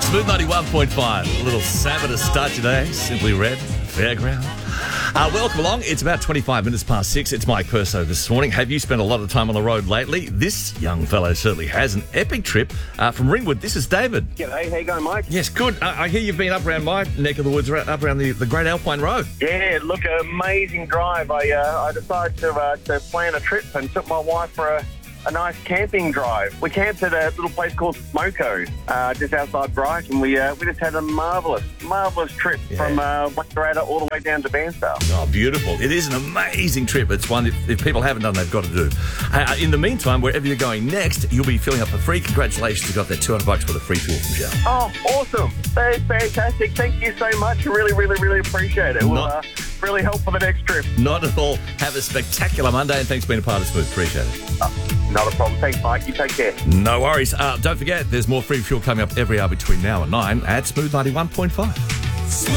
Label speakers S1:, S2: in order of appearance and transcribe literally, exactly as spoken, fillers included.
S1: Smooth ninety-one point five. A little Sabbath to start today. Simply Red, Fairground. Uh, welcome along. It's about twenty-five minutes past six. It's Mike Perso this morning. Have you spent a lot of time on the road lately? This young fellow certainly has. An epic trip uh, from Ringwood. This is David.
S2: G'day, how you going, Mike?
S1: Yes, good. Uh, I hear you've been up around my neck of the woods, up around the, the Great Alpine Road.
S2: Yeah, look, an amazing drive. I uh, I decided to uh, to plan a trip and took my wife for a, a nice camping drive. We camped at a little place called Smoko, uh, just outside Brighton. We uh, we just had a marvellous, marvellous trip
S1: Yeah.
S2: from uh, Wangaratta all the way down to Bairnsdale.
S1: Oh, beautiful. It is an amazing trip. It's one, if, if people haven't done, they've got to do. Uh, in the meantime, wherever you're going next, you'll be filling up for free. Congratulations, you got that two hundred bucks worth of free fuel from Shell.
S2: Oh, awesome. That is fantastic. Thank you so much. Really, really, really appreciate it. It will
S1: Not-
S2: uh, really help for the next trip.
S1: Not at all. Have a spectacular Monday, and thanks for being a part of Smooth. Appreciate it.
S2: Not a problem. Thanks, Mike. You take care.
S1: No worries. Uh, don't forget, there's more free fuel coming up every hour between now and nine at Smooth ninety-one point five.